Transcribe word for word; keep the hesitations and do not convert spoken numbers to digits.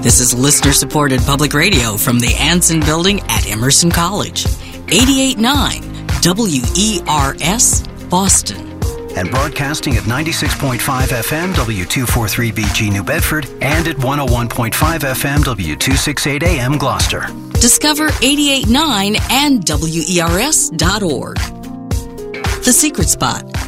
This is listener-supported public radio from the Anson Building at Emerson College. eighty-eight point nine W E R S, Boston. And broadcasting at ninety-six point five F M, W two forty-three B G New Bedford, and at one oh one point five F M, W two sixty-eight A M Gloucester. Discover eighty-eight point nine and W E R S dot org. The Secret Spot.